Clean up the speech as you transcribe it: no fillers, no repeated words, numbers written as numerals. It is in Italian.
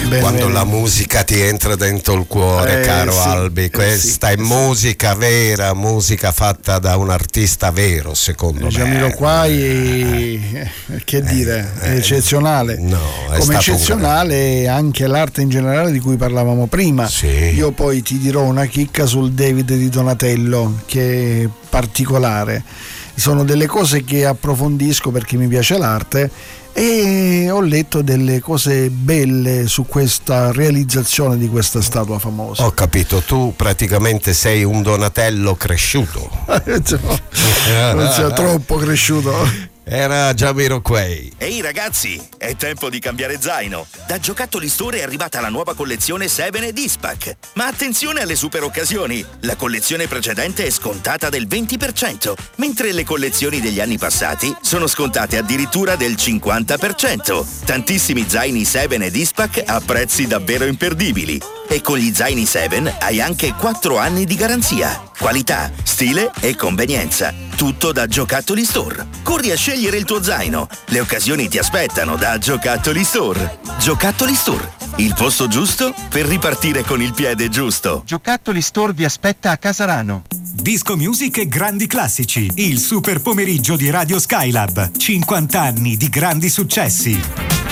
Quando la musica ti entra dentro il cuore, caro sì, Albi, questa è musica vera, musica fatta da un artista vero, secondo me. Jamiroquai, che dire, è eccezionale. No, è come stato eccezionale è anche l'arte in generale di cui parlavamo prima. Sì. Io poi ti dirò una chicca sul David di Donatello che è particolare. Sono delle cose che approfondisco perché mi piace l'arte e ho letto delle cose belle su questa realizzazione di questa statua famosa. Ho capito, tu praticamente sei un Donatello cresciuto. Non sia troppo cresciuto. Era Jamiroquai. Ehi ragazzi, è tempo di cambiare zaino. Da Giocattoli Store è arrivata la nuova collezione 7 e Dispac. Ma attenzione alle super occasioni. La collezione precedente è scontata del 20%, mentre le collezioni degli anni passati sono scontate addirittura del 50%. Tantissimi zaini 7 e Dispac a prezzi davvero imperdibili. E con gli zaini 7 hai anche 4 anni di garanzia. Qualità, stile e convenienza. Tutto da Giocattoli Store. Corri a scegliere il tuo zaino. Le occasioni ti aspettano da Giocattoli Store. Giocattoli Store, il posto giusto per ripartire con il piede giusto. Giocattoli Store vi aspetta a Casarano. Disco Music e grandi classici. Il super pomeriggio di Radio Skylab. 50 anni di grandi successi.